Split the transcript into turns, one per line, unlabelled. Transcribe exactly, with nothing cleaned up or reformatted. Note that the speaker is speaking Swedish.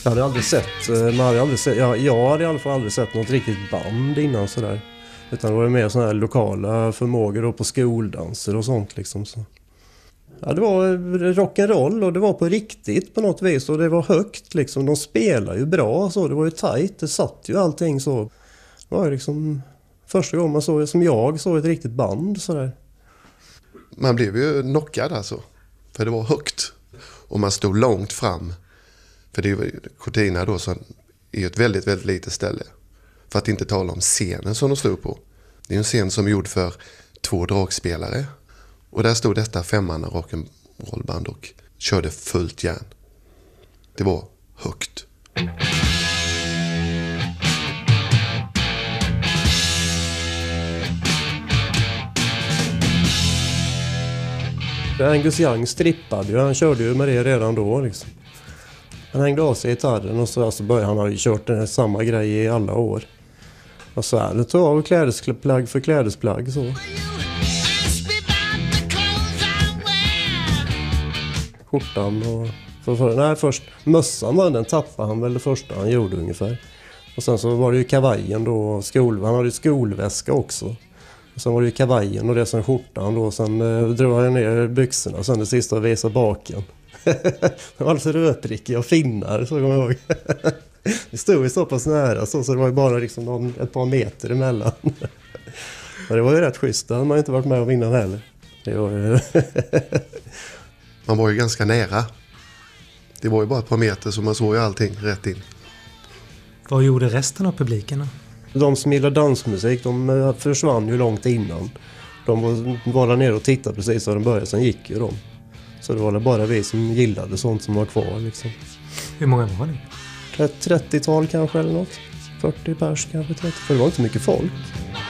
Jag hade aldrig sett, man hade aldrig sett jag, jag hade i alla fall aldrig sett något riktigt band innan sådär. Utan det var mer sådana här lokala förmågor då på skoldanser och sånt liksom. Så. Ja, det var rock'n'roll och det var på riktigt på något vis och det var högt liksom. De spelar ju bra så, det var ju tajt, det satt ju allting så. Det var ju liksom första gången man såg, som jag såg ett riktigt band sådär.
Man blev ju knockad alltså, för det var högt och man stod långt fram. För det är ju Cortina då som är ett väldigt, väldigt litet ställe. För att inte tala om scenen som de stod på. Det är en scen som är gjord för två dragspelare. Och där stod detta femmanna rock'n'rollband och körde fullt järn. Det var högt.
Angus Young strippade ju, han körde ju med det redan då liksom. Han hängde av sig gitarren och så alltså började han ha ju kört den samma grej i alla år. Och så här, det tog av klädesplagg för klädesplagg så. Skjortan och... För, för, nej, först mössan var den tappade han väl det första han gjorde ungefär. Och sen så var det ju kavajen då, skol, han hade ju skolväska också. Och sen var det ju kavajen och det sen skjortan då, sen eh, drog han ner byxorna, sen det sista och visade baken. Det var alltså rötrickiga och finnar, så kommer jag ihåg. Det stod ju så pass nära så, så det var ju bara liksom någon, ett par meter emellan. Men det var ju rätt schysst, det hade man inte varit med och vinna heller. Det var ju...
Man var ju ganska nära. Det var ju bara ett par meter så man såg ju allting rätt in.
Vad gjorde resten av publiken då?
De som gillar dansmusik, de försvann ju långt innan. De var, var där nere och tittade precis när de började, sen gick ju de. Så det var bara vi som gillade sånt som var kvar liksom.
Hur många var det?
trettiotal kanske eller något. fyrtio pers kanske, trettio. För det var inte så mycket folk.